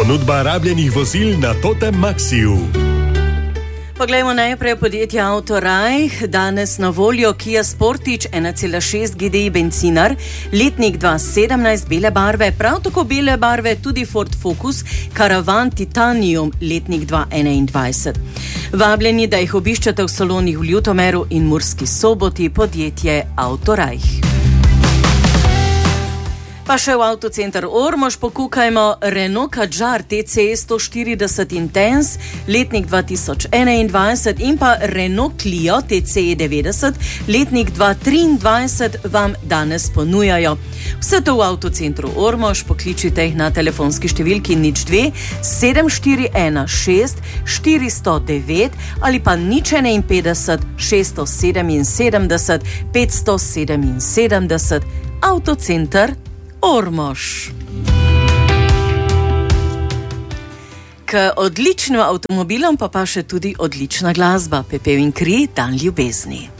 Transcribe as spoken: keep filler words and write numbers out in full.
Ponudba rabljenih vozil na Totem Maxiju. Poglejmo najprej podjetje Autoraj. Danes na voljo Kia Sportage ena cela šest G D I bencinar, letnik dva tisoč sedemnajst, bele barve, prav tako bele barve tudi Ford Focus Caravan Titanium, letnik dva tisoč enaindvajset. Vabljeni, da jih obiščete v salonih v Ljutomeru in Murski Soboti, podjetje Autoraj. Pa še v Avtocenter Ormož pokukajmo Renault Kadjar T C sto štirideset Intense, letnik dva tisoč enaindvajset in pa Renault Clio T C devetdeset, letnik dva tisoč triindvajset vam danes ponujajo. Vse to v Avtocentru Ormož, pokličite jih na telefonski številki nič dve sedem štiri ena šest štiri sto devet ali pa nič enainpetdeset šeststo sedeminsedemdeset petsto sedeminsedemdeset. Avtocenter Ormož. K odličnim avtomobilom pa pa še tudi odlična glasba, Pepel in kri, dan ljubezni.